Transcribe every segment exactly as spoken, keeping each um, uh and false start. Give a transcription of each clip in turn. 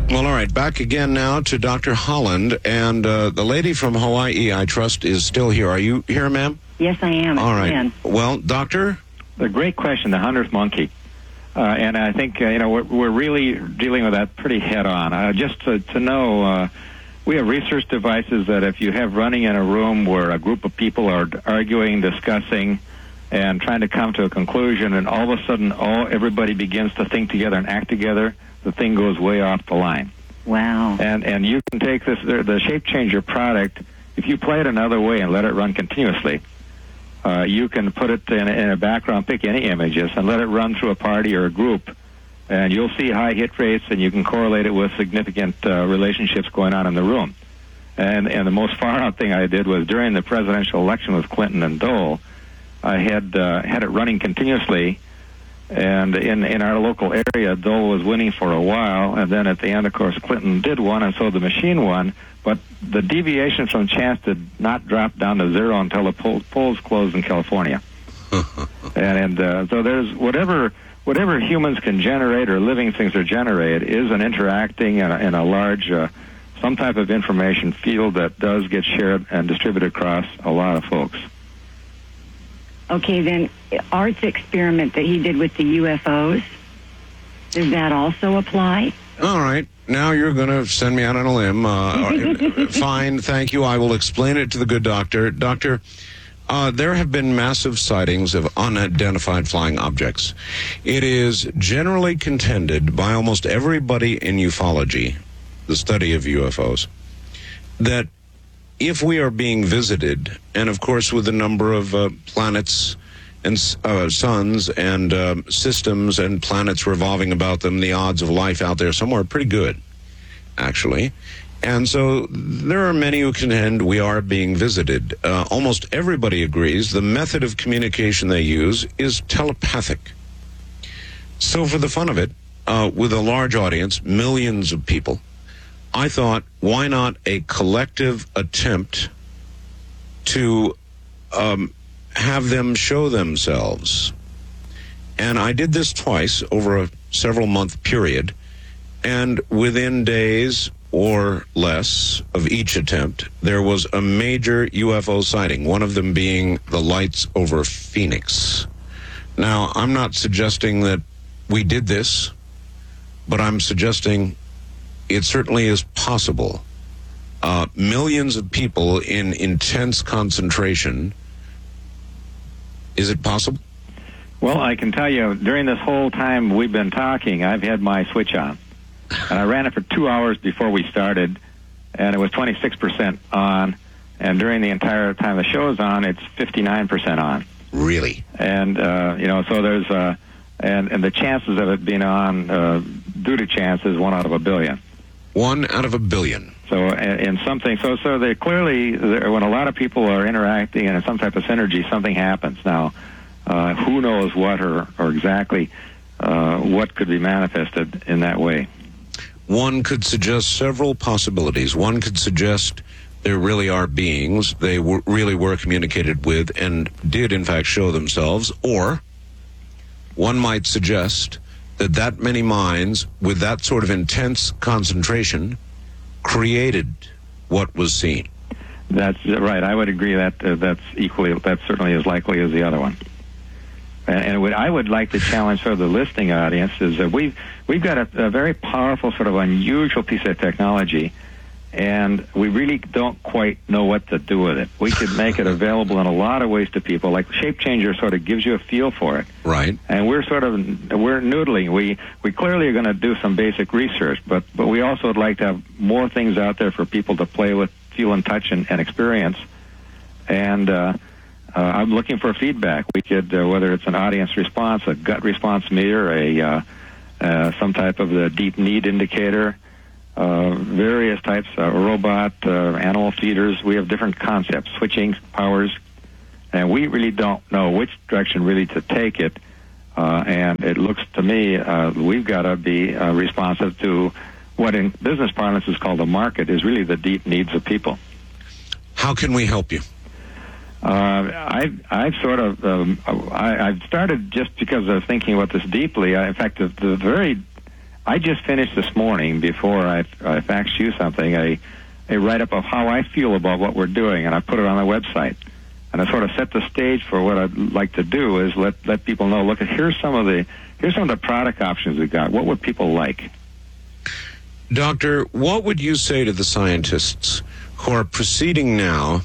Well, all right, back again now to Doctor Holland, and uh, the lady from Hawaii, I trust, is still here. Are you here, ma'am? Yes, I am. All right. Again. Well, doctor? A great question, the hunter's monkey. Uh, and I think, uh, you know, we're, we're really dealing with that pretty head-on. Uh, just to, to know, uh, we have research devices that if you have running in a room where a group of people are arguing, discussing, and trying to come to a conclusion, and all of a sudden all everybody begins to think together and act together, the thing goes way off the line. Wow. And and you can take this, the Shape Changer product, if you play it another way and let it run continuously, uh, you can put it in a, in a background, pick any images, and let it run through a party or a group, and you'll see high hit rates, and you can correlate it with significant uh, relationships going on in the room. And and the most far-out thing I did was during the presidential election with Clinton and Dole, I had uh, had it running continuously, and in in our local area, Dole was winning for a while, and then at the end, of course, Clinton did win, and so the machine won, but the deviation from chance did not drop down to zero until the poll, polls closed in California. and and uh, so there's whatever whatever humans can generate or living things are generate is an interacting in a, in a large, uh, some type of information field that does get shared and distributed across a lot of folks. Okay, then Art's experiment that he did with the U F Os, does that also apply? All right. Now you're going to send me out on a limb. Uh, fine, thank you. I will explain it to the good doctor. Doctor, uh, there have been massive sightings of unidentified flying objects. It is generally contended by almost everybody in ufology, the study of U F Os, that if we are being visited, and of course with a number of uh, planets and uh, suns and uh, systems and planets revolving about them, the odds of life out there somewhere are pretty good, actually. And so there are many who contend we are being visited. Uh, almost everybody agrees the method of communication they use is telepathic. So for the fun of it, uh, with a large audience, millions of people, I thought, why not a collective attempt to um, have them show themselves? And I did this twice over a several month period, and within days or less of each attempt, there was a major U F O sighting, one of them being the lights over Phoenix. Now, I'm not suggesting that we did this, but I'm suggesting it certainly is possible. Uh, millions of people in intense concentration. Is it possible? Well, I can tell you, during this whole time we've been talking, I've had my switch on. And I ran it for two hours before we started, and it was twenty-six percent on. And during the entire time the show's on, it's fifty-nine percent on. Really? And, uh, you know, so there's, uh, and, and the chances of it being on, uh, due to chance, is one out of a billion. One out of a billion. So in something, so so they clearly, when a lot of people are interacting and in some type of synergy, something happens. Now, uh, who knows what or, or exactly uh, what could be manifested in that way? One could suggest several possibilities. One could suggest there really are beings, they w- really were communicated with and did in fact show themselves, or one might suggest that that many minds with that sort of intense concentration created what was seen. That's right. I would agree that uh, that's equally, that's certainly as likely as the other one. And, and what I would like to challenge sort of the listening audience is that we've, we've got a, a very powerful, sort of unusual piece of technology, and we really don't quite know what to do with it. We could make it available in a lot of ways to people. Like Shape Changer sort of gives you a feel for it. Right. And we're sort of, we're noodling. We we clearly are going to do some basic research, but, but we also would like to have more things out there for people to play with, feel and touch and, and experience. And uh, uh, I'm looking for feedback. We could, uh, whether it's an audience response, a gut response meter, a uh, uh, some type of the deep need indicator, Uh, various types of uh, robot, uh, animal feeders. We have different concepts, switching powers, and we really don't know which direction really to take it. Uh, and it looks to me uh, we've got to be uh, responsive to what in business parlance is called the market, is really the deep needs of people. How can we help you? Uh, I've, I've sort of, um, I, I've started just because of thinking about this deeply. I, in fact, the, the very I just finished this morning, before I, I faxed you something, a, a write-up of how I feel about what we're doing, and I put it on the website. And I sort of set the stage for what I'd like to do is let, let people know, look, here's some of the here's some of the product options we've got. What would people like? Doctor, what would you say to the scientists who are proceeding now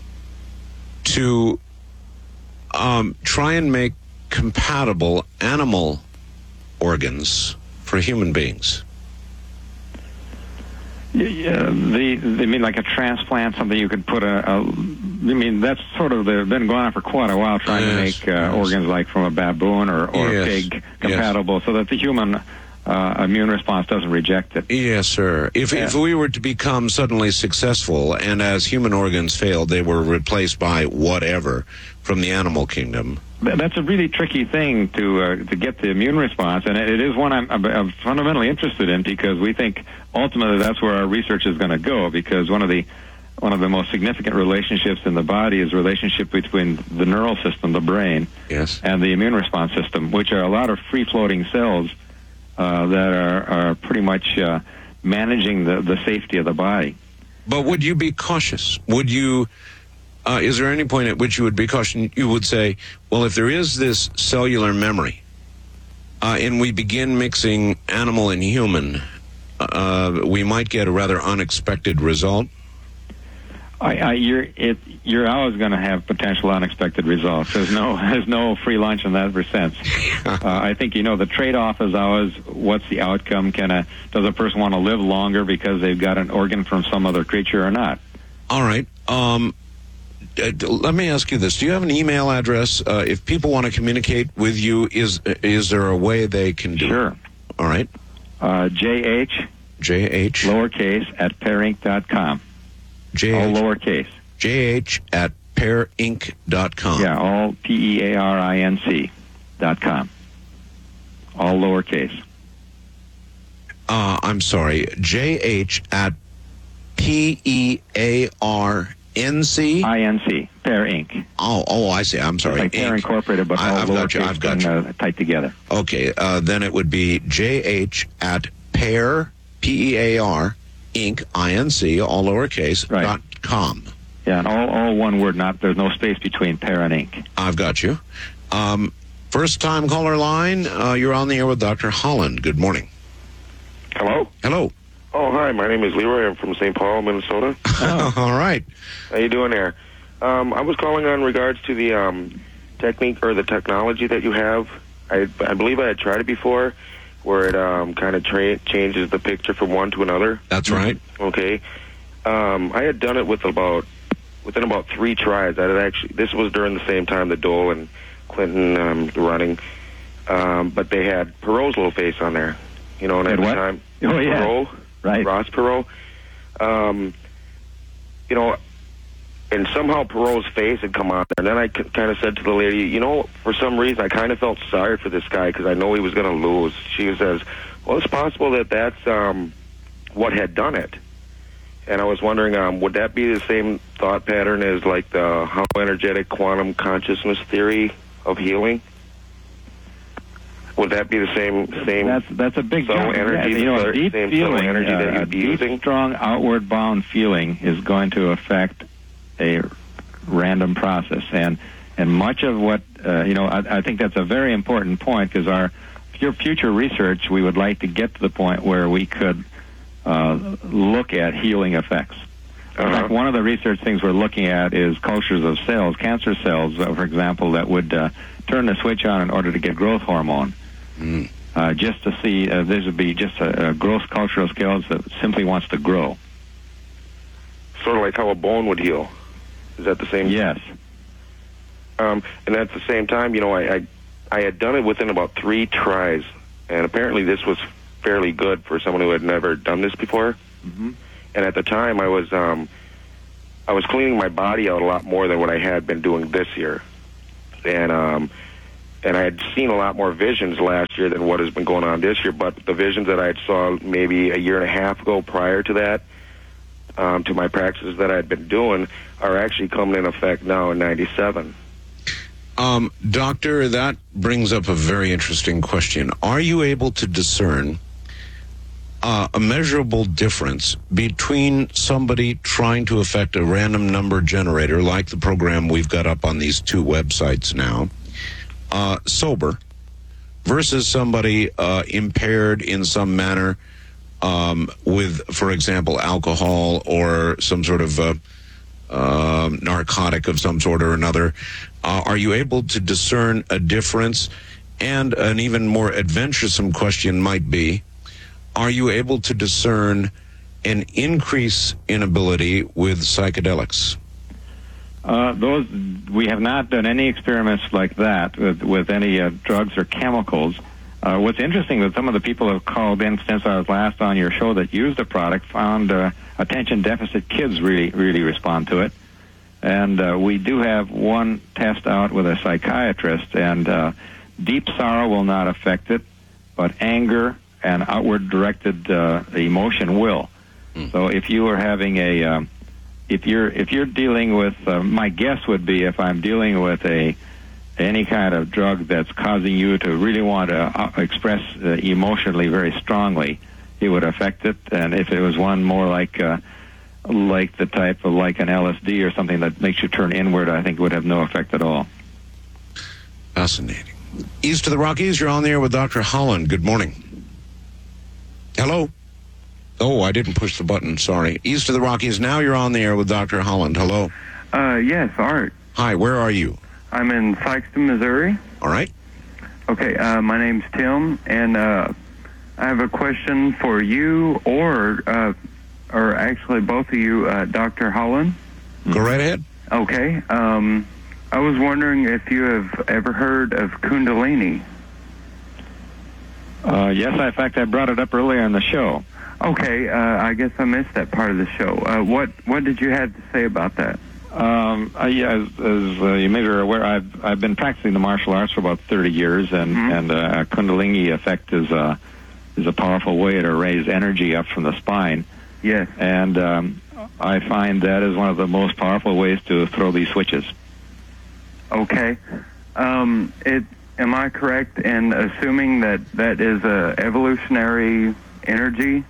to um, try and make compatible animal organs for human beings? Yeah, the, the I mean, like a transplant, something you could put a, a I mean, that's sort of the, been going on for quite a while, trying yes, to make uh, yes. organs like from a baboon or, or yes, a pig compatible, yes. so that the human uh, immune response doesn't reject it. Yes, sir. If yeah. if we were to become suddenly successful, and as human organs failed, they were replaced by whatever from the animal kingdom. That's a really tricky thing to uh, to get the immune response, and it is one I'm, I'm fundamentally interested in, because we think ultimately that's where our research is going to go. Because one of the one of the most significant relationships in the body is the relationship between the neural system, the brain, yes. and the immune response system, which are a lot of free-floating cells uh, that are, are pretty much uh, managing the, the safety of the body. But would you be cautious? Would you? Uh, is there any point at which you would be cautious? You would say, well, if there is this cellular memory, uh, and we begin mixing animal and human, uh, we might get a rather unexpected result. I, I, you're it, you're always going to have potential unexpected results. There's no there's no free lunch in that sense. uh, I think you know the trade-off is always what's the outcome? Can a does a person want to live longer because they've got an organ from some other creature or not? All right. Um, uh, let me ask you this: do you have an email address? Uh, if people want to communicate with you, is is there a way they can do? Sure. It? All right. Uh, J H J H lowercase at pair inc dot com. J all lowercase. J H at pair inc dot com. Yeah, all P E A R I N C dot com. All lowercase. Uh, I'm sorry, J H at P E A R N C? I N C, Pair Incorporated. Oh, oh, I see. I'm sorry. Like Pair Incorporated, but I, all I've got you. lowercase I've got you. and uh, tight together. Okay, uh, then it would be J H at Pair, P E A R, Inc, I N C, all lowercase, right. dot com. Yeah, and all, all one word, not there's no space between Pair and Inc. I've got you. Um, first time caller line, uh, you're on the air with Doctor Holland. Good morning. Hello? Hello. Oh, hi, my name is Leroy. I'm from Saint Paul, Minnesota. Oh. All right. How you doing there? Um, I was calling on regards to the um, technique or the technology that you have. I, I believe I had tried it before, where it um, kind of tra- changes the picture from one to another. That's right. Okay. Um, I had done it with about within about three tries. I had actually. This was during the same time that Dole and Clinton um, were running, um, but they had Perot's little face on there. You know, and at the what? time, Oh yeah, Perot, right, Ross Perot. Um, you know. And somehow Perot's face had come on there. And then I kind of said to the lady, you know, for some reason I kind of felt sorry for this guy because I know he was going to lose. She says, well, it's possible that that's um, what had done it. And I was wondering, um, would that be the same thought pattern as like the how energetic quantum consciousness theory of healing? Would that be the same same? That's that's a big soul jump. energy, Yeah, you know, a deep same feeling, soul energy uh, that a you'd be deep, using? strong, outward bound feeling is going to affect a random process, and and much of what uh, you know, I, I think that's a very important point because our your future research, we would like to get to the point where we could uh, look at healing effects. In Uh-huh. fact, one of the research things we're looking at is cultures of cells, cancer cells, uh, for example, that would uh, turn the switch on in order to get growth hormone. Mm. Uh, just to see, uh, this would be just a, a gross cultural scale that simply wants to grow. Sort of like how a bone would heal. Is that the same? Yes. Um, and at the same time, you know, I, I I had done it within about three tries, and apparently this was fairly good for someone who had never done this before. Mm-hmm. And at the time, I was um, I was cleaning my body out a lot more than what I had been doing this year, and um, and I had seen a lot more visions last year than what has been going on this year. But the visions that I had saw maybe a year and a half ago prior to that, um, to my practices that I had been doing, are actually coming in effect now in ninety-seven. Um, doctor, that brings up a very interesting question. Are you able to discern uh, a measurable difference between somebody trying to affect a random number generator, like the program we've got up on these two websites now, uh, sober, versus somebody uh, impaired in some manner um, with, for example, alcohol or some sort of uh, uh, narcotic of some sort or another? Uh, are you able to discern a difference? And an even more adventuresome question might be, are you able to discern an increase in ability with psychedelics? Uh, those we have not done any experiments like that with, with any uh, drugs or chemicals. Uh, what's interesting is some of the people who have called in since I was last on your show that used the product found uh, attention deficit kids really really respond to it, and uh, we do have one test out with a psychiatrist, and uh, deep sorrow will not affect it, but anger and outward directed uh, emotion will. Mm. So if you are having a um, If you're if you're dealing with, uh, my guess would be if I'm dealing with a any kind of drug that's causing you to really want to uh, express uh, emotionally very strongly, it would affect it. And if it was one more like uh, like the type of like an L S D or something that makes you turn inward, I think it would have no effect at all. Fascinating. East of the Rockies, you're on the air with Doctor Holland. Good morning. Hello. Oh, I didn't push the button. Sorry. East of the Rockies, now you're on the air with Doctor Holland. Hello. Uh, yes, Art. Hi, where are you? I'm in Sikeston, Missouri. All right. Okay, uh, my name's Tim, and uh, I have a question for you, or uh, or actually both of you, uh, Doctor Holland. Go right ahead. Okay. Um, I was wondering if you have ever heard of Kundalini. Uh, yes, in fact, I brought it up earlier in the show. Okay, uh, I guess I missed that part of the show. Uh, what what did you have to say about that? Um, I, as as uh, you may be aware, I've I've been practicing the martial arts for about thirty years, and Mm-hmm. and uh, Kundalini effect is a is a powerful way to raise energy up from the spine. Yes. And um, I find that is one of the most powerful ways to throw these switches. Okay. Um, it am I correct in assuming that that is a evolutionary energy?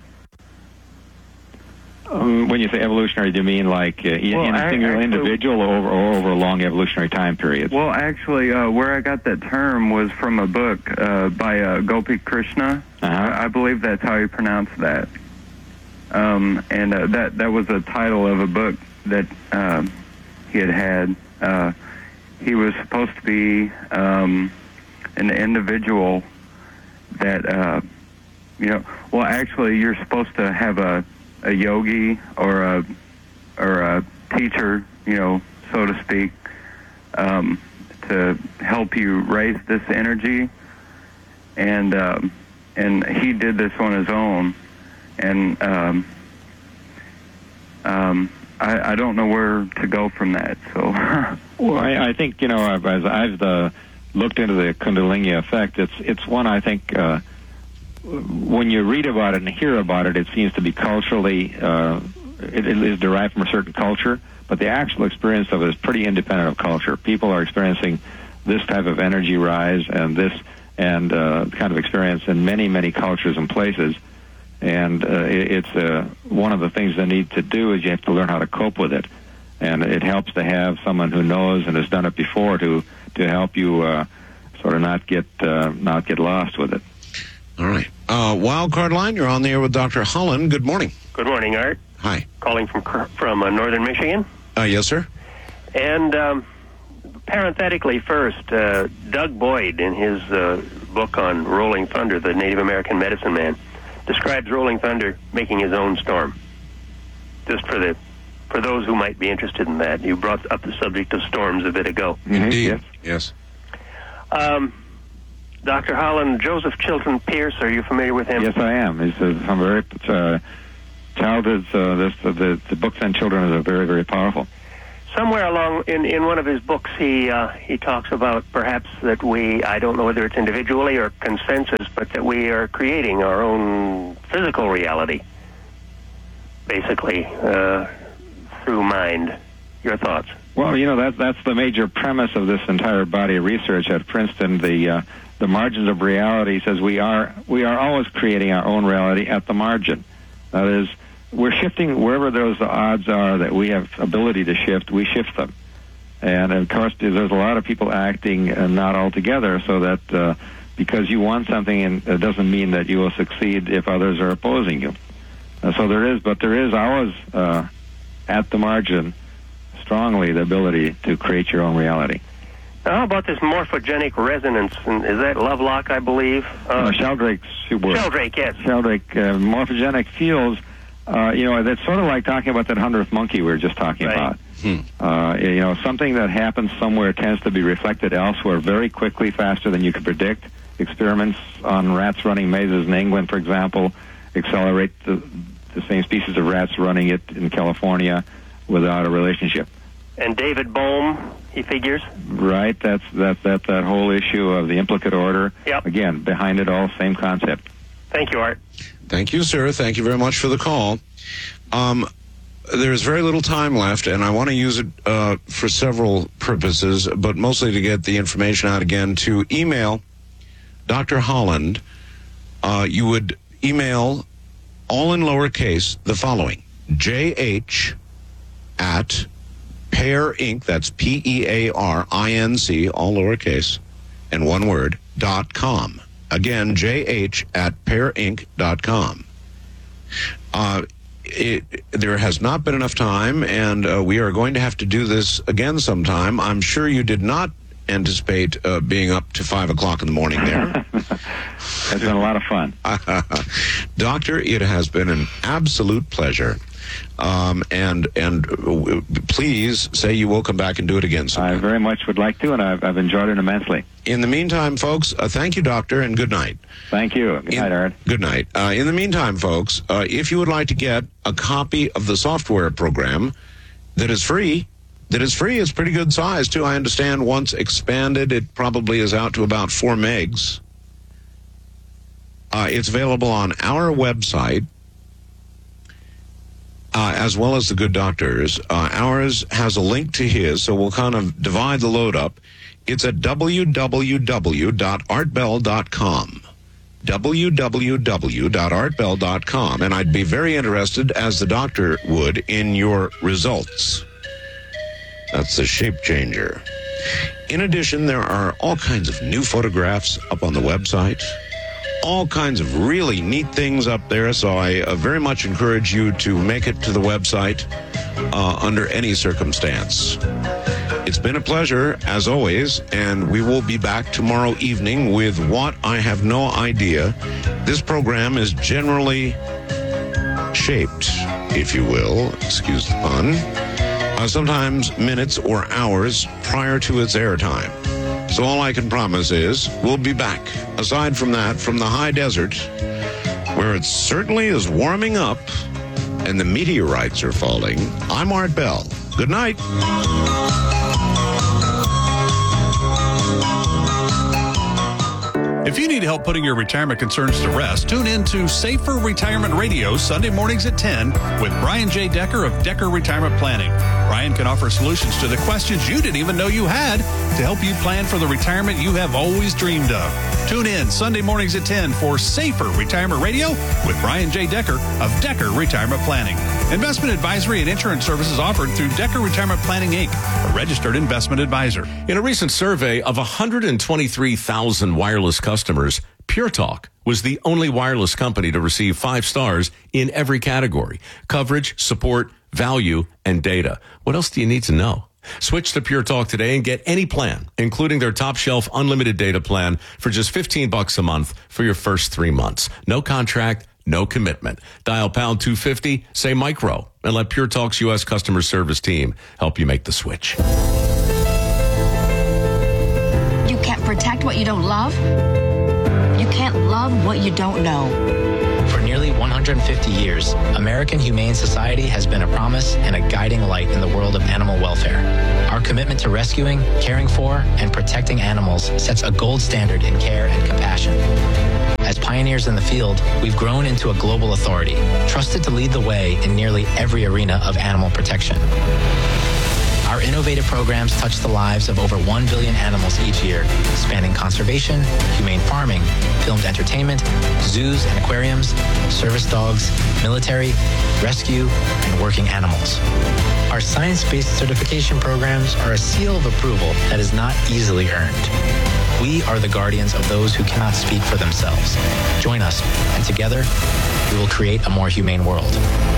Um, when you say evolutionary, do you mean like uh, in Well, in a I- single actually- individual or over, or over a long evolutionary time period? Well, actually, uh, where I got that term was from a book uh, by uh, Gopi Krishna. Uh-huh. I, I believe that's how you pronounce that. Um, and uh, that that was the title of a book that uh, he had had. Uh, he was supposed to be um, an individual that, uh, you know, well, actually, you're supposed to have a a yogi or a or a teacher, you know, so to speak, um, to help you raise this energy, and um, and he did this on his own, and um, um, I, I don't know where to go from that. So, Well, I, I think, you know, I've- as I've uh, looked into the Kundalini effect, it's it's one I think. Uh, when you read about it and hear about it, it seems to be culturally, uh, it, it is derived from a certain culture, but the actual experience of it is pretty independent of culture. People are experiencing this type of energy rise and this and uh, kind of experience in many, many cultures and places. And uh, it, it's uh, one of the things they need to do is you have to learn how to cope with it. And it helps to have someone who knows and has done it before to to help you uh, sort of not get uh, not get lost with it. All right. Uh, Wild Card Line, you're on the air with Doctor Holland. Good morning. Good morning, Art. Hi. Calling from from uh, northern Michigan. Uh, yes, sir. And um, parenthetically first, uh, Doug Boyd, in his uh, book on Rolling Thunder, the Native American medicine man, describes Rolling Thunder making his own storm. Just for the for those who might be interested in that. You brought up the subject of storms a bit ago. Indeed. Yes. Yes. Um, Doctor Holland, Joseph Chilton Pierce, are you familiar with him? Yes, I am. He's uh, some very uh, childhood. Uh, this uh, the the books on children are very very powerful. Somewhere along in, in one of his books, he uh, he talks about perhaps that we, I don't know whether it's individually or consensus, but that we are creating our own physical reality, basically, uh, through mind. Your thoughts? Well, you know, that's that's the major premise of this entire body of research at Princeton. The uh, the margins of reality says we are we are always creating our own reality at the margin. That is, we're shifting wherever those odds are that we have ability to shift. We shift them, and of course, there's a lot of people acting uh, not all together. So that uh, because you want something, and it doesn't mean that you will succeed if others are opposing you. Uh, so there is, but there is always uh, at the margin. Strongly the ability to create your own reality. Now, how about this morphogenic resonance? And is that Lovelock, I believe? Uh, uh, Sheldrake's word. Sheldrake, yes. Sheldrake, uh, morphogenic fields, uh, you know, that's sort of like talking about that hundredth monkey we were just talking right. about. Hmm. Uh, you know, something that happens somewhere tends to be reflected elsewhere very quickly, faster than you could predict. Experiments on rats running mazes in England, for example, accelerate the, the same species of rats running it in California without a relationship. And David Bohm, he figures? Right, that's that, that, that whole issue of the implicate order. Yep. Again, behind it all, same concept. Thank you, Art. Thank you, sir. Thank you very much for the call. Um, there's very little time left, and I want to use it uh, for several purposes, but mostly to get the information out again. To email Doctor Holland, uh, you would email, all in lowercase, the following: J H at Pear Inc, that's P E A R I N C, all lowercase, and one word, dot com. Again, J H at pear inc dot com. Uh, it, there has not been enough time, and uh, we are going to have to do this again sometime. I'm sure you did not anticipate uh, being up to five o'clock in the morning there. It's been a lot of fun. Doctor, it has been an absolute pleasure. Um, and and uh, please say you will come back and do it again sometime. I very much would like to, and I've, I've enjoyed it immensely. In the meantime, folks, uh, thank you, Doctor, and good night. Thank you. Good in, night, Art. Good night. Uh, in the meantime, folks, uh, if you would like to get a copy of the software program that is free, that is free, it's pretty good size, too. I understand once expanded, it probably is out to about four megs. Uh, it's available on our website, Uh, as well as the Good Doctor's. Uh, ours has a link to his, so we'll kind of divide the load up. It's at w w w dot art bell dot com. w w w dot art bell dot com. And I'd be very interested, as the doctor would, in your results. That's the shape changer. In addition, there are all kinds of new photographs up on the website. All kinds of really neat things up there, so I uh, very much encourage you to make it to the website uh, under any circumstance. It's been a pleasure, as always, and we will be back tomorrow evening with What I Have No Idea. This program is generally shaped, if you will, excuse the pun, uh, sometimes minutes or hours prior to its airtime. So all I can promise is we'll be back. Aside from that, from the high desert, where it certainly is warming up and the meteorites are falling, I'm Art Bell. Good night. If you need help putting your retirement concerns to rest, tune in to Safer Retirement Radio Sunday mornings at ten with Brian J. Decker of Decker Retirement Planning. Brian can offer solutions to the questions you didn't even know you had to help you plan for the retirement you have always dreamed of. Tune in Sunday mornings at ten for Safer Retirement Radio with Brian J. Decker of Decker Retirement Planning. Investment advisory and insurance services offered through Decker Retirement Planning, Incorporated, a registered investment advisor. In a recent survey of one hundred twenty-three thousand wireless customers, Pure Talk was the only wireless company to receive five stars in every category: coverage, support, value, and data. What else do you need to know? Switch to Pure Talk today and get any plan, including their top shelf unlimited data plan, for just fifteen bucks a month for your first three months. No contract, no commitment. Dial pound two fifty, say micro, and let Pure Talk's U S customer service team help you make the switch. You can't protect what you don't love. You can't love what you don't know. For nearly one hundred fifty years, American Humane Society has been a promise and a guiding light in the world of animal welfare. Our commitment to rescuing, caring for, and protecting animals sets a gold standard in care and compassion. As pioneers in the field, we've grown into a global authority, trusted to lead the way in nearly every arena of animal protection. Our innovative programs touch the lives of over one billion animals each year, spanning conservation, humane farming, filmed entertainment, zoos and aquariums, service dogs, military, rescue, and working animals. Our science-based certification programs are a seal of approval that is not easily earned. We are the guardians of those who cannot speak for themselves. Join us, and together, we will create a more humane world.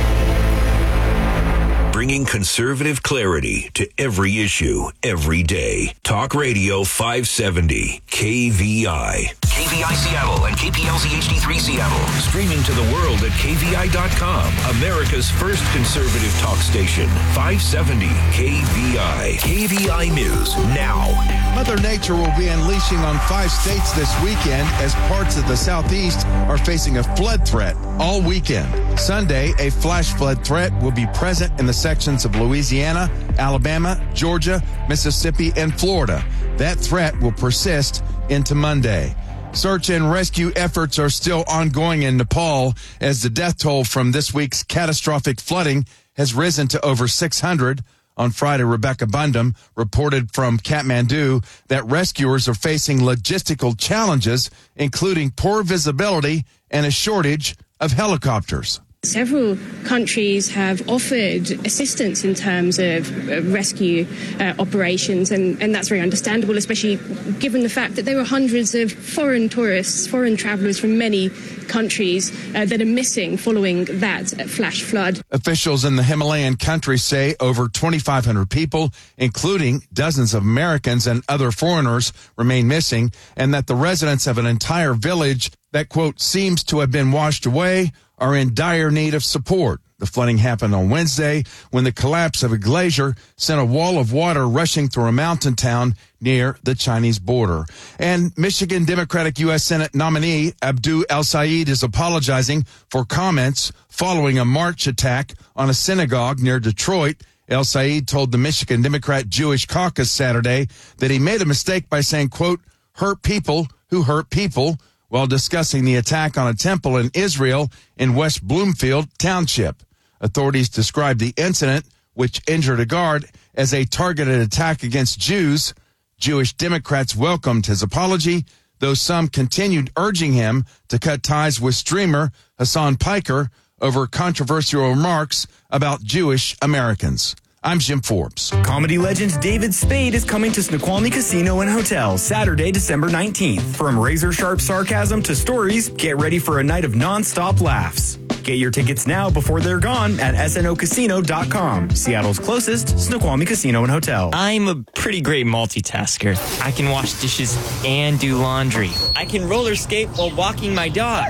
Bringing conservative clarity to every issue, every day. Talk Radio five seventy, K V I. K V I Seattle and K P L Z H D three Seattle. Streaming to the world at K V I dot com. America's first conservative talk station. five seventy K V I. K V I News now. Mother Nature will be unleashing on five states this weekend as parts of the southeast are facing a flood threat all weekend. Sunday, a flash flood threat will be present in the sections of Louisiana, Alabama, Georgia, Mississippi, and Florida. That threat will persist into Monday. Search and rescue efforts are still ongoing in Nepal as the death toll from this week's catastrophic flooding has risen to over six hundred. On Friday, Rebecca Bundum reported from Kathmandu that rescuers are facing logistical challenges, including poor visibility and a shortage of helicopters. Several countries have offered assistance in terms of uh, rescue uh, operations, and, and that's very understandable, especially given the fact that there are hundreds of foreign tourists, foreign travellers from many countries uh, that are missing following that uh, flash flood. Officials in the Himalayan country say over twenty-five hundred people, including dozens of Americans and other foreigners, remain missing, and that the residents of an entire village that, quote, seems to have been washed away are in dire need of support. The flooding happened on Wednesday when the collapse of a glacier sent a wall of water rushing through a mountain town near the Chinese border. And Michigan Democratic U S Senate nominee Abdu El-Sayed is apologizing for comments following a March attack on a synagogue near Detroit. El-Sayed told the Michigan Democrat Jewish Caucus Saturday that he made a mistake by saying, quote, hurt people who hurt people, while discussing the attack on a temple in Israel in West Bloomfield Township. Authorities described the incident, which injured a guard, as a targeted attack against Jews. Jewish Democrats welcomed his apology, though some continued urging him to cut ties with streamer Hassan Piker over controversial remarks about Jewish Americans. I'm Jim Forbes. Comedy legend David Spade is coming to Snoqualmie Casino and Hotel Saturday, December nineteenth. From razor-sharp sarcasm to stories, get ready for a night of non-stop laughs. Get your tickets now before they're gone at S N O casino dot com. Seattle's closest Snoqualmie Casino and Hotel. I'm a pretty great multitasker. I can wash dishes and do laundry. I can roller skate while walking my dog.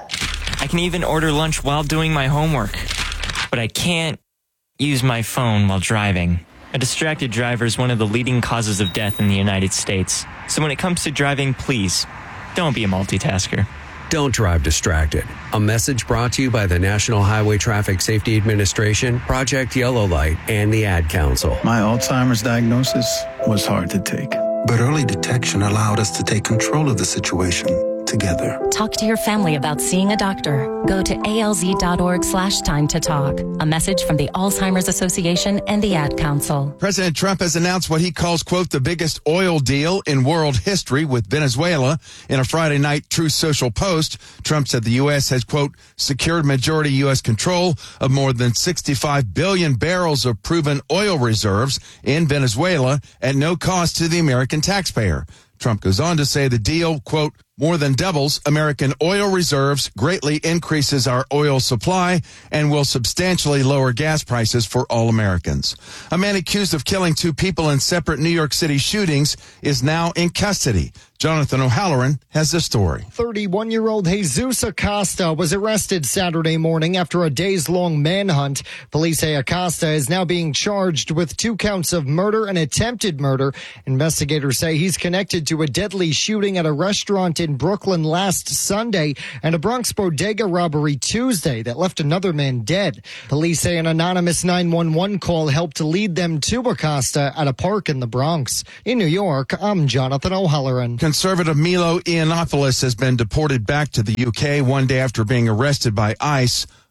I can even order lunch while doing my homework. But I can't use my phone while driving. A distracted driver is one of the leading causes of death in the United States. So when it comes to driving, please, don't be a multitasker. Don't drive distracted. A message brought to you by the National Highway Traffic Safety Administration, Project Yellow Light, and the Ad Council. My Alzheimer's diagnosis was hard to take. But early detection allowed us to take control of the situation together. Talk to your family about seeing a doctor. Go to alz.org slash time to talk. A message from the Alzheimer's Association and the Ad Council. President Trump has announced what he calls, quote, the biggest oil deal in world history with Venezuela. In a Friday night Truth Social post, Trump said the U S has, quote, secured majority U S control of more than sixty-five billion barrels of proven oil reserves in Venezuela at no cost to the American taxpayer. Trump goes on to say the deal, quote, more than doubles American oil reserves, greatly increases our oil supply, and will substantially lower gas prices for all Americans. A man accused of killing two people in separate New York City shootings is now in custody. Jonathan O'Halloran has the story. thirty-one-year-old Jesus Acosta was arrested Saturday morning after a days-long manhunt. Police say Acosta is now being charged with two counts of murder and attempted murder. Investigators say he's connected to a deadly shooting at a restaurant in Brooklyn last Sunday and a Bronx bodega robbery Tuesday that left another man dead. Police say an anonymous nine one one call helped to lead them to Acosta at a park in the Bronx. In New York, I'm Jonathan O'Halloran. Conservative Milo Yiannopoulos has been deported back to the U K one day after being arrested by ICE.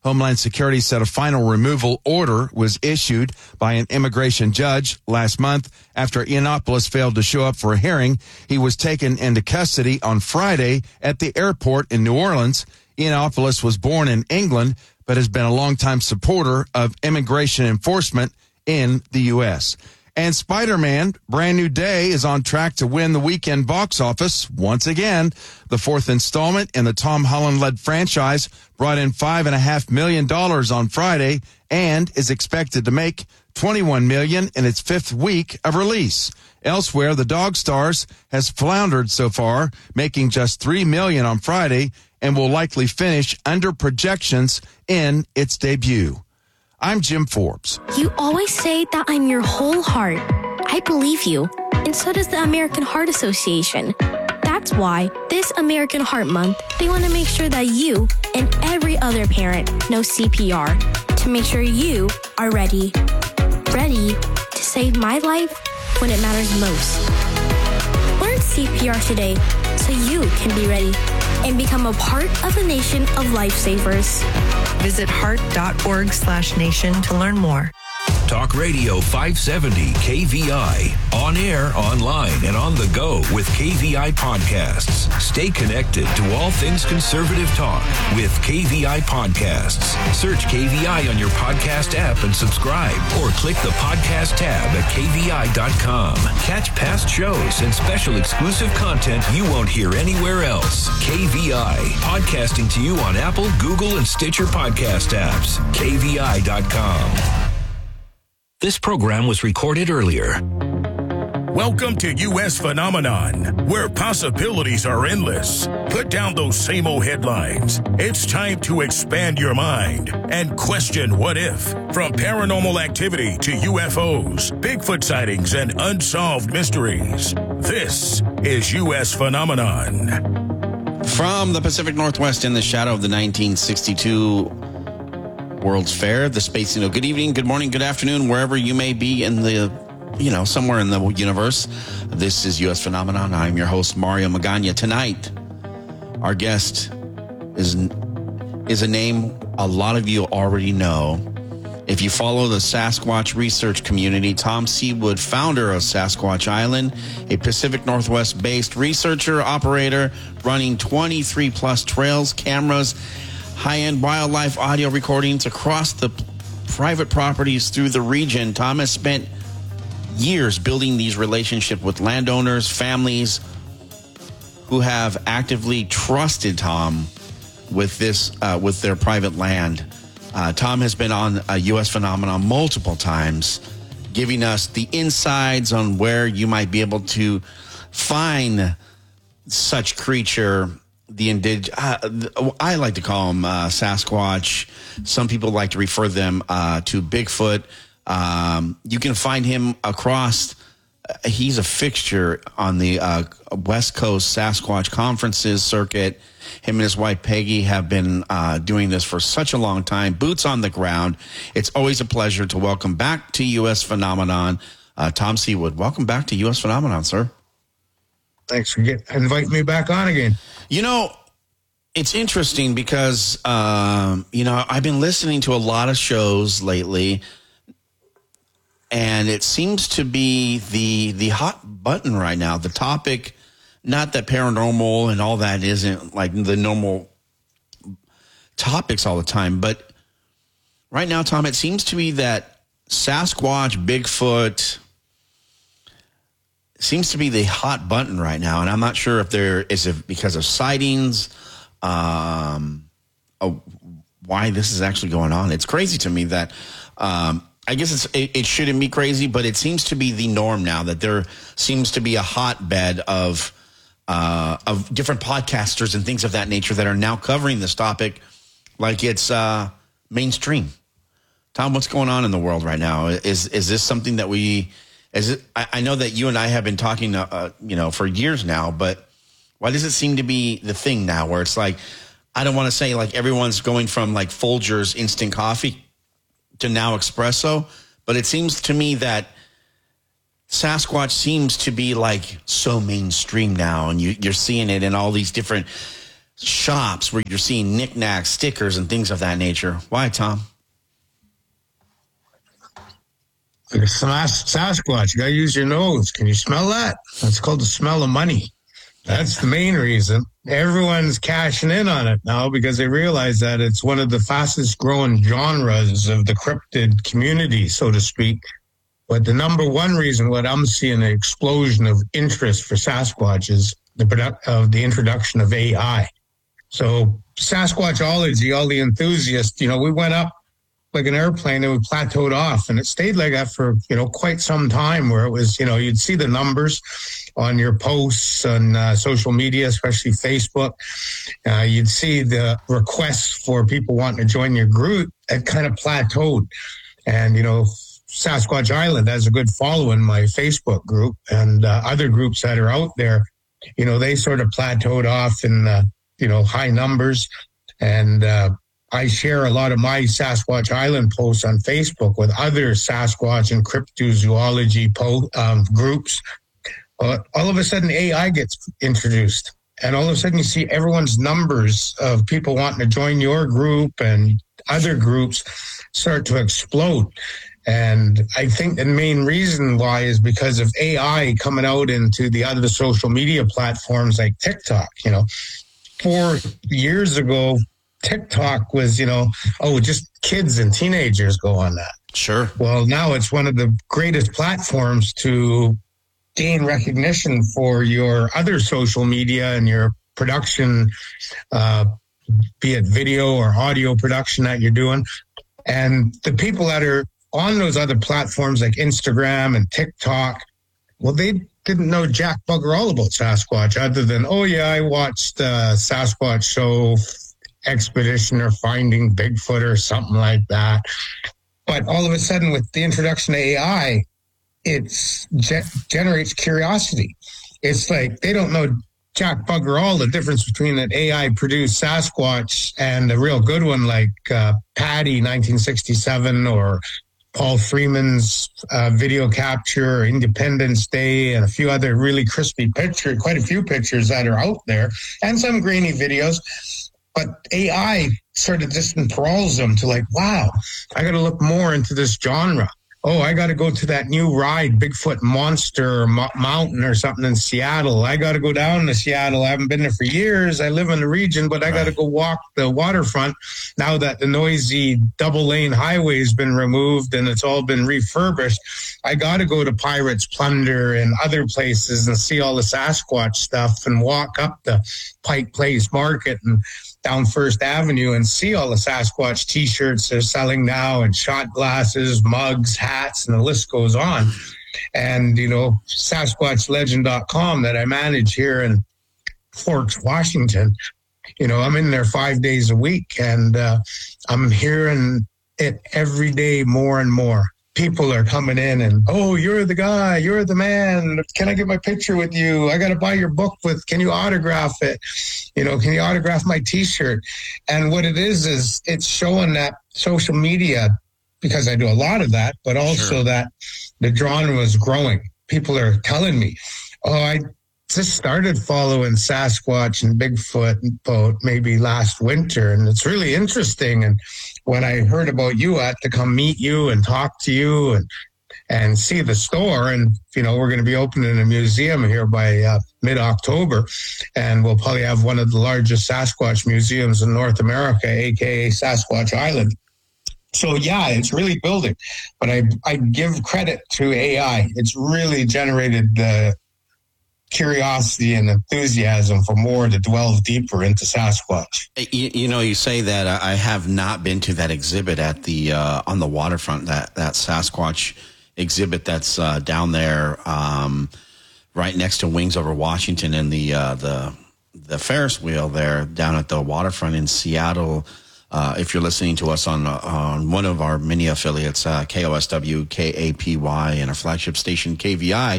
Homeland Security said a final removal order was issued by an immigration judge last month after Yiannopoulos failed to show up for a hearing. He was taken into custody on Friday at the airport in New Orleans. Yiannopoulos was born in England, but has been a longtime supporter of immigration enforcement in the U S. And Spider-Man, Brand New Day, is on track to win the weekend box office once again. The fourth installment in the Tom Holland-led franchise brought in five and a half million dollars on Friday and is expected to make twenty-one million dollars in its fifth week of release. Elsewhere, The Dog Stars has floundered so far, making just three million dollars on Friday and will likely finish under projections in its debut. I'm Jim Forbes. You always say that I'm your whole heart. I believe you, and so does the American Heart Association. That's why this American Heart Month, they want to make sure that you and every other parent know C P R to make sure you are ready. Ready to save my life when it matters most. Learn C P R today so you can be ready and become a part of a nation of lifesavers. Visit heart.org slash nation to learn more. Talk Radio five seventy K V I. On air, online, and on the go with K V I Podcasts. Stay connected to all things conservative talk with K V I Podcasts. Search K V I on your podcast app and subscribe, or click the podcast tab at K V I dot com. Catch past shows and special exclusive content you won't hear anywhere else. K V I, podcasting to you on Apple, Google, and Stitcher podcast apps. K V I dot com. This program was recorded earlier. Welcome to U S Phenomenon, where possibilities are endless. Put down those same old headlines. It's time to expand your mind and question what if. From paranormal activity to U F Os, Bigfoot sightings, and unsolved mysteries. This is U S Phenomenon. From the Pacific Northwest in the shadow of the nineteen sixty-two World's Fair, the Space Needle. Good evening, good morning, good afternoon, wherever you may be in the, you know, somewhere in the universe. This is U S Phenomenon. I'm your host, Mario Magana. Tonight, our guest is, is a name a lot of you already know. If you follow the Sasquatch research community, Tom Seawood, founder of Sasquatch Island, a Pacific Northwest-based researcher, operator, running twenty-three plus trails, cameras, high-end wildlife audio recordings across the private properties through the region. Tom has spent years building these relationships with landowners, families who have actively trusted Tom with this, uh, with their private land. Uh, Tom has been on a U S Phenomenon multiple times, giving us the insides on where you might be able to find such creature. The indig- uh, I like to call them uh, Sasquatch. Some people like to refer them uh, to Bigfoot. Um, you can find him across. Uh, he's a fixture on the uh, West Coast Sasquatch conferences circuit. Him and his wife Peggy have been uh, doing this for such a long time. Boots on the ground. It's always a pleasure to welcome back to U S Phenomenon, uh, Tom Seawood. Welcome back to U S Phenomenon, sir. Thanks for get, inviting me back on again. You know, it's interesting because, um, you know, I've been listening to a lot of shows lately, and it seems to be the the hot button right now. The topic, not that paranormal and all that isn't like the normal topics all the time, but right now, Tom, it seems to be that Sasquatch, Bigfoot, seems to be the hot button right now, and I'm not sure if there is it because of sightings, um, oh, why this is actually going on. It's crazy to me that um, I guess it's it, it shouldn't be crazy, but it seems to be the norm now that there seems to be a hotbed of uh, of different podcasters and things of that nature that are now covering this topic like it's uh, mainstream. Tom, what's going on in the world right now? Is is this something that we Is it, I, I know that you and I have been talking, uh, you know, for years now, but why does it seem to be the thing now where it's like, I don't want to say like everyone's going from like Folgers instant coffee to now espresso, but it seems to me that Sasquatch seems to be like so mainstream now, and you, you're seeing it in all these different shops where you're seeing knickknacks, stickers, and things of that nature. Why, Tom? Like a Sasquatch, you got to use your nose. Can you smell that? That's called the smell of money. That's the main reason. Everyone's cashing in on it now because they realize that it's one of the fastest growing genres of the cryptid community, so to speak. But the number one reason what I'm seeing an explosion of interest for Sasquatch is the product of the introduction of A I. So Sasquatchology, all the enthusiasts, you know, we went up like an airplane and we plateaued off, and it stayed like that for, you know, quite some time, where it was, you know, you'd see the numbers on your posts on uh, social media, especially Facebook. Uh, you'd see the requests for people wanting to join your group. It kind of plateaued. And, you know, Sasquatch Island has a good following, my Facebook group, and uh, other groups that are out there, you know, they sort of plateaued off in, uh, you know, high numbers. And, uh, I share a lot of my Sasquatch Island posts on Facebook with other Sasquatch and cryptozoology po- um, groups. Uh, all of a sudden, A I gets introduced. And all of a sudden, you see everyone's numbers of people wanting to join your group and other groups start to explode. And I think the main reason why is because of A I coming out into the other social media platforms like TikTok. You know, four years ago, TikTok was, you know, oh, just kids and teenagers go on that. Sure. Well, now it's one of the greatest platforms to gain recognition for your other social media and your production, uh, be it video or audio production that you're doing. And the people that are on those other platforms like Instagram and TikTok, well, they didn't know jack bugger all about Sasquatch other than, oh, yeah, I watched uh, Sasquatch show Expedition or Finding Bigfoot or something like that. But all of a sudden, with the introduction of A I, it ge- generates curiosity. It's like they don't know jack bugger all the difference between an A I-produced Sasquatch and a real good one like uh, Patty nineteen sixty-seven or Paul Freeman's uh, video capture, or Independence Day, and a few other really crispy pictures, quite a few pictures that are out there, and some grainy videos. But A I sort of just enthralls them to like, wow, I got to look more into this genre. Oh, I got to go to that new ride, Bigfoot Monster or Mo- Mountain or something in Seattle. I got to go down to Seattle. I haven't been there for years. I live in the region, but I got to go walk the waterfront now that the noisy double lane highway has been removed and it's all been refurbished. I got to go to Pirates Plunder and other places and see all the Sasquatch stuff and walk up the Pike Place Market and down First Avenue and see all the Sasquatch T-shirts they're selling now, and shot glasses, mugs, hats, and the list goes on. And, you know, Sasquatch Legend dot com that I manage here in Forks, Washington, you know, I'm in there five days a week, and uh, I'm hearing it every day more and more. People are coming in and, oh, you're the guy, you're the man. Can I get my picture with you? I got to buy your book with, can you autograph it? You know, can you autograph my T-shirt? And what it is, is it's showing that social media, because I do a lot of that, but also sure. that the genre is growing. People are telling me, oh, I just started following Sasquatch and Bigfoot boat maybe last winter, and it's really interesting. And when I heard about you, I had to come meet you and talk to you and and see the store. And, you know, we're going to be opening a museum here by uh, mid-October, and we'll probably have one of the largest Sasquatch museums in North America, a k a. Sasquatch Island. So, yeah, it's really building. But I, I give credit to A I. It's really generated the curiosity and enthusiasm for more to delve deeper into Sasquatch. You, you know, you say that. I have not been to that exhibit at the uh, on the waterfront, that, that Sasquatch exhibit that's uh, down there um, right next to Wings Over Washington, and the, uh, the, the Ferris wheel there down at the waterfront in Seattle. Uh, if you're listening to us on uh, on one of our many affiliates, uh, K O S W, K A P Y, and our flagship station, K V I,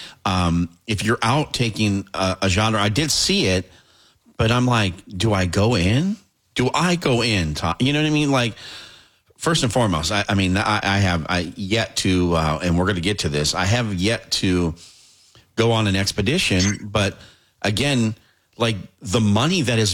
um, if you're out taking a, a genre, I did see it, but I'm like, do I go in? Do I go in? Tom? You know what I mean? Like, first and foremost, I, I mean, I, I have I yet to, uh, and we're going to get to this, I have yet to go on an expedition, but again, like the money that is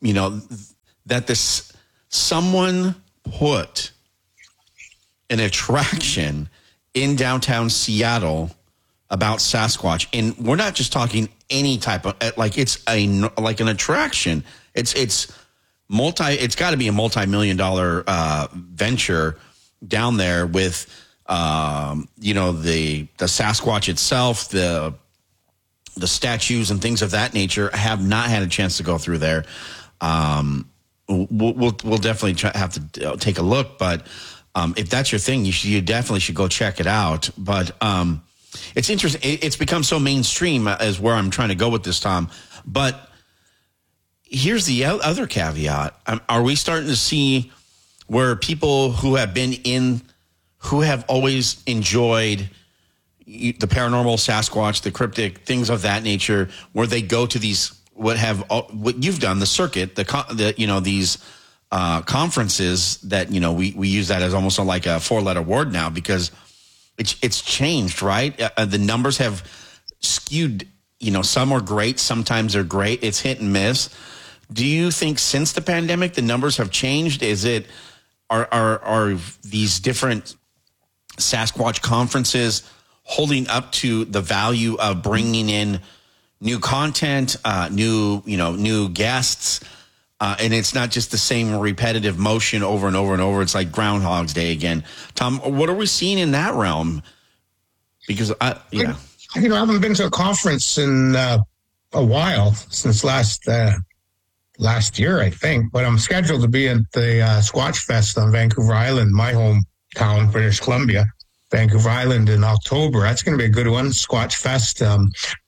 you know, that this someone put an attraction in downtown Seattle about Sasquatch, and we're not just talking any type of, like it's a like an attraction. It's it's multi. It's got to be a multi-million dollar uh, venture down there with, um, you know, the the Sasquatch itself, the the statues and things of that nature. I have not had a chance to go through there. Um, we'll, we'll we'll definitely try, have to take a look, but um, if that's your thing, you should, you definitely should go check it out. But um, it's interesting. It's become so mainstream as where I'm trying to go with this, Tom. But here's the other caveat. Are we starting to see where people who have been in, who have always enjoyed the paranormal, Sasquatch, the cryptic, things of that nature, where they go to these, what have, what you've done, the circuit, the, the you know, these uh, conferences that, you know, we, we use that as almost like a four letter word now, because it's, it's changed, right? Uh, the numbers have skewed, you know, some are great, sometimes they're great. It's hit and miss. Do you think since the pandemic, the numbers have changed? Is it, are, are, are these different Sasquatch conferences holding up to the value of bringing in new content, uh, new, you know, new guests, uh, and it's not just the same repetitive motion over and over and over. It's like Groundhog's Day again. Tom, what are we seeing in that realm? Because I, yeah, I, you know, I haven't been to a conference in uh, a while, since last uh, last year, I think. But I'm scheduled to be at the uh, Squatch Fest on Vancouver Island, my hometown, British Columbia. Vancouver Island in October. That's going to be a good one. Squatch Fest. Um,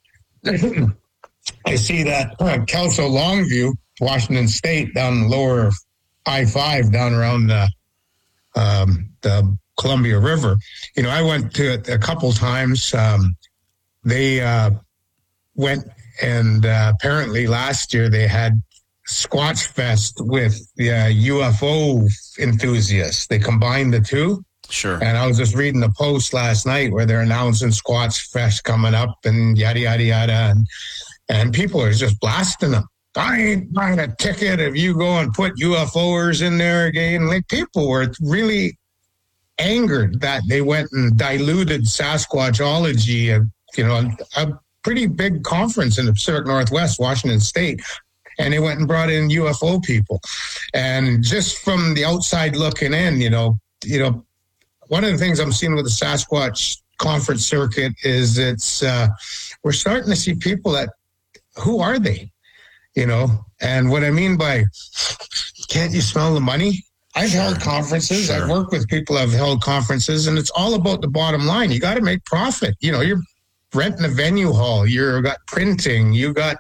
I see that uh, Kelso Longview, Washington State, down lower I five, down around the, um, the Columbia River. You know, I went to it a couple times. Um, they uh, went and uh, apparently last year they had Squatch Fest with the uh, U F O enthusiasts. They combined the two. Sure. And I was just reading the post last night where they're announcing Squatch Fest coming up and yada, yada, yada. And, and people are just blasting them. I ain't buying a ticket if you go and put U F O'ers in there again. Like, people were really angered that they went and diluted Sasquatchology, uh, you know, a pretty big conference in the Pacific Northwest, Washington State. And they went and brought in U F O people. And just from the outside looking in, you know, you know, one of the things I'm seeing with the Sasquatch conference circuit is it's, uh, we're starting to see people that, who are they? You know, and what I mean by, can't you smell the money? I've sure. held conferences. Sure. I've worked with people who have held conferences, and it's all about the bottom line. You got to make profit. You know, you're renting a venue hall, you've got printing, you got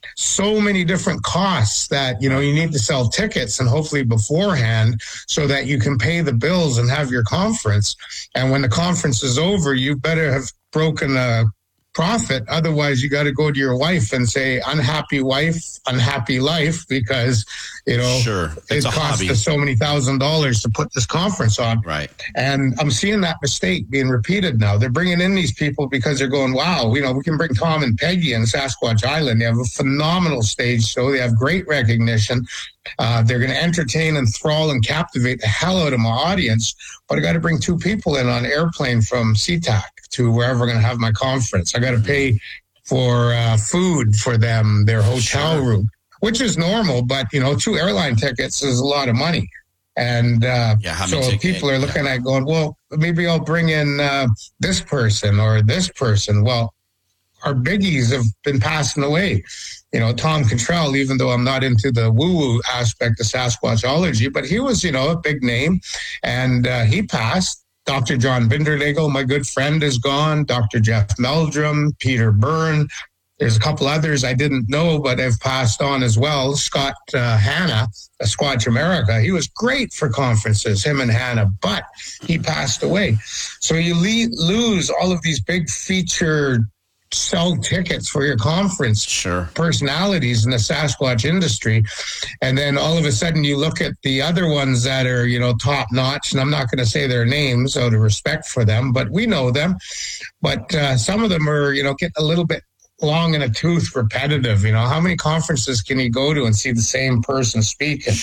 so many different costs that, you know, you need to sell tickets and hopefully beforehand so that you can pay the bills and have your conference. And when the conference is over, you better have broken a profit. Otherwise, you got to go to your wife and say, unhappy wife, unhappy life, because, you know, sure. it cost us so many thousand dollars to put this conference on. Right. And I'm seeing that mistake being repeated now. They're bringing in these people because they're going, wow, you know, we can bring Tom and Peggy in Sasquatch Island. They have a phenomenal stage show. They have great recognition. Uh, they're going to entertain and thrall and captivate the hell out of my audience. But I got to bring two people in on an airplane from SeaTac to wherever I'm going to have my conference. I got to pay for uh, food for them, their hotel sure. room, which is normal. But, you know, two airline tickets is a lot of money. And uh, yeah, so ticket, people are looking yeah. at going, well, maybe I'll bring in uh, this person or this person. Well, our biggies have been passing away. You know, Tom Cantrell, even though I'm not into the woo-woo aspect of Sasquatchology, but he was, you know, a big name, and uh, he passed. Doctor John Bindernagel, my good friend, is gone. Doctor Jeff Meldrum, Peter Byrne. There's a couple others I didn't know, but have passed on as well. Scott uh, Hanna, a Squatch America, he was great for conferences, him and Hanna, but he passed away. So you le- lose all of these big featured sell tickets for your conference sure. personalities in the Sasquatch industry. And then all of a sudden you look at the other ones that are, you know, top notch, and I'm not going to say their names out of respect for them, but we know them. But uh, some of them are, you know, getting a little bit long in a tooth repetitive. You know, how many conferences can you go to and see the same person speak? And